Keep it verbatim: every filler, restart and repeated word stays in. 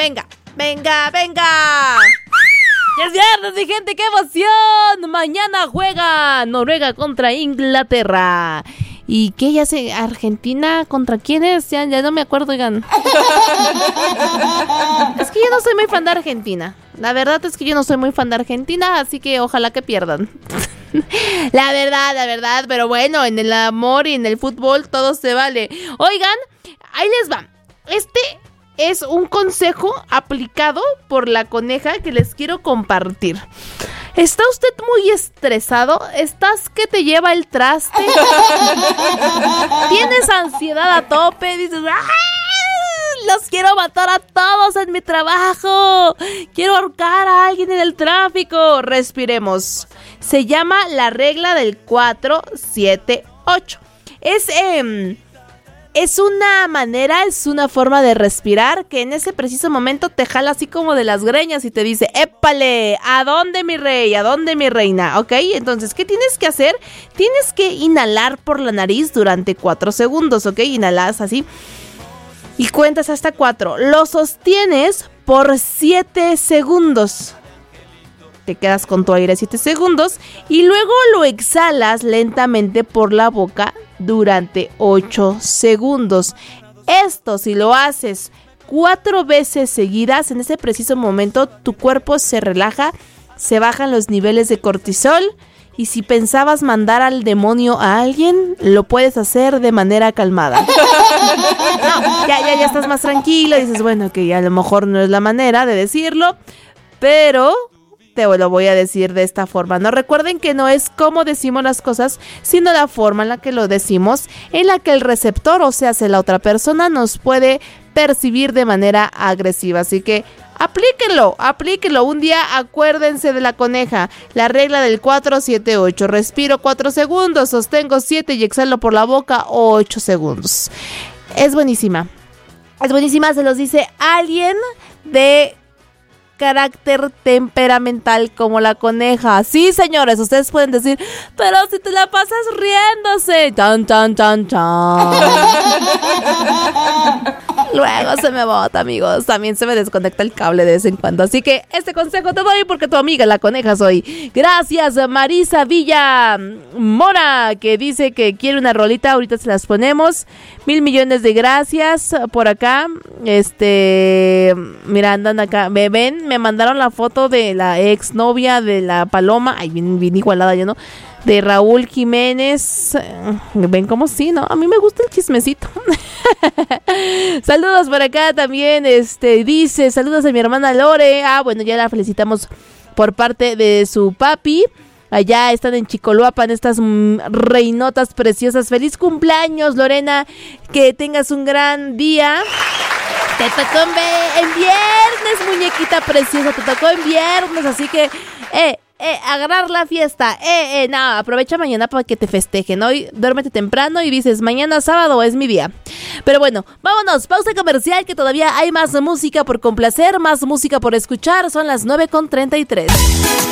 venga, venga, venga. ¡Ya es viernes, mi gente! ¡Qué emoción! Mañana juega Noruega contra Inglaterra. ¿Y qué ya sé? ¿Argentina contra quién es? Ya, ya no me acuerdo, oigan. Es que yo no soy muy fan de Argentina. La verdad es que yo no soy muy fan de Argentina, así que ojalá que pierdan. La verdad, la verdad. Pero bueno, en el amor y en el fútbol todo se vale. Oigan, ahí les va. Este es un consejo aplicado por la coneja que les quiero compartir. ¿Está usted muy estresado? ¿Estás que te lleva el traste? ¿Tienes ansiedad a tope? Dices, ¡ah! Los quiero matar a todos en mi trabajo. Quiero ahorcar a alguien en el tráfico. Respiremos. Se llama la regla del cuatro siete ocho. Es... Eh, Es una manera, es una forma de respirar que en ese preciso momento te jala así como de las greñas y te dice, ¡épale! ¿A dónde, mi rey? ¿A dónde, mi reina? ¿Ok? Entonces, ¿qué tienes que hacer? Tienes que inhalar por la nariz durante cuatro segundos, ¿ok? Inhalas así y cuentas hasta cuatro. Lo sostienes por siete segundos. Te quedas con tu aire siete segundos y luego lo exhalas lentamente por la boca durante ocho segundos. Esto, si lo haces cuatro veces seguidas, en ese preciso momento tu cuerpo se relaja, se bajan los niveles de cortisol y si pensabas mandar al demonio a alguien, lo puedes hacer de manera calmada. No, ya, ya, ya estás más tranquilo y dices, bueno, que a lo mejor no es la manera de decirlo, pero... te lo voy a decir de esta forma. No, recuerden que no es cómo decimos las cosas, sino la forma en la que lo decimos, en la que el receptor, o sea, la otra persona, nos puede percibir de manera agresiva. Así que aplíquenlo, aplíquenlo. Un día acuérdense de la coneja, la regla del cuatro siete ocho. Respiro cuatro segundos, sostengo siete y exhalo por la boca ocho segundos. Es buenísima. Es buenísima, se los dice alguien de carácter temperamental como la coneja. Sí, señores, ustedes pueden decir, pero si te la pasas riéndose. Tan, tan, tan, tan. Luego se me bota, amigos. También se me desconecta el cable de vez en cuando. Así que este consejo te doy porque tu amiga la coneja soy. Gracias, Marisa Villa Mora, que dice que quiere una rolita. Ahorita se las ponemos. Mil millones de gracias por acá. Este, mira, andan acá. ¿Me ven? Me mandaron la foto de la exnovia de la Paloma. Ay, bien, bien igualada ya, ¿no? De Raúl Jiménez. ¿Ven cómo sí, no? A mí me gusta el chismecito. Saludos por acá también. Este, dice, saludos a mi hermana Lore. Ah, bueno, ya la felicitamos por parte de su papi. Allá están en Chicoloapan estas mm, reinotas preciosas. Feliz cumpleaños, Lorena. Que tengas un gran día. Te tocó en, en viernes, muñequita preciosa. Te tocó en viernes, así que... Eh, eh, agarrar la fiesta. Eh, eh, no, aprovecha mañana para que te festejen. Hoy duérmete temprano y dices, mañana sábado es mi día. Pero bueno, vámonos, pausa comercial que todavía hay más música por complacer, más música por escuchar. Son las nueve con treinta y tres.